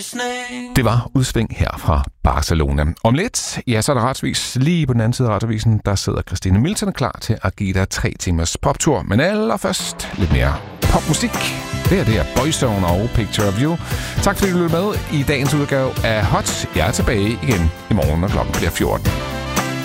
Det var udsving her fra Barcelona. Om lidt, ja, så er der retsvis lige på den anden side af retsavisen, der sidder Christine Milton klar til at give dig 3 timers poptur. Men allerførst lidt mere popmusik. Det er Boyzone og Picture of You. Tak fordi du lyttede med i dagens udgave af Hot. Jeg er tilbage igen i morgen, når klokken bliver 14.